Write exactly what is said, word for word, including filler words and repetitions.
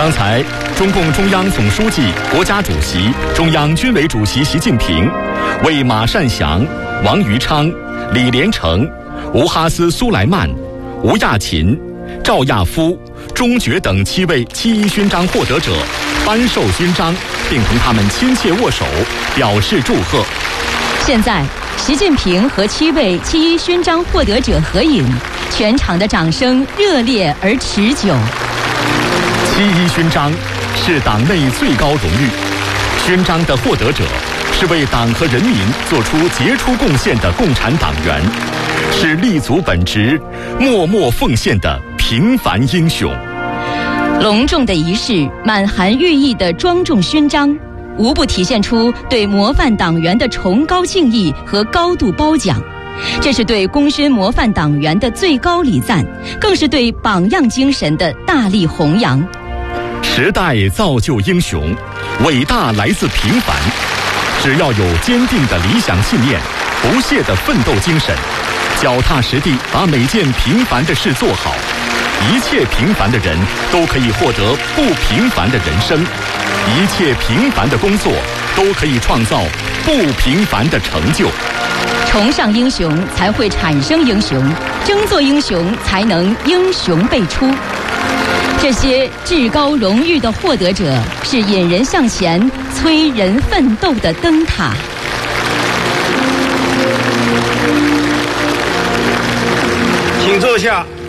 刚才，中共中央总书记、国家主席、中央军委主席习近平为马善祥、王余昌、李连成、吴哈斯·苏莱曼、吴亚琴、赵亚夫、钟觉等七位七一勋章获得者颁授勋章，并同他们亲切握手，表示祝贺。 现在，习近平和七位七一勋章获得者合影，全场的掌声热烈而持久。 七一勋章是党内最高荣誉，勋章的获得者是为党和人民做出杰出贡献的共产党员，是立足本职、默默奉献的平凡英雄。 隆重的仪式，满含寓意的庄重勋章，无不体现出对模范党员的崇高敬意和高度褒奖。这是对功勋模范党员的最高礼赞，更是对榜样精神的大力弘扬。 时代造就英雄，伟大来自平凡。只要有坚定的理想信念，不懈的奋斗精神，脚踏实地把每件平凡的事做好，一切平凡的人都可以获得不平凡的人生，一切平凡的工作都可以创造不平凡的成就。 崇尚英雄才会产生英雄，争做英雄才能英雄辈出。这些至高荣誉的获得者是引人向前、催人奋斗的灯塔。 请坐下。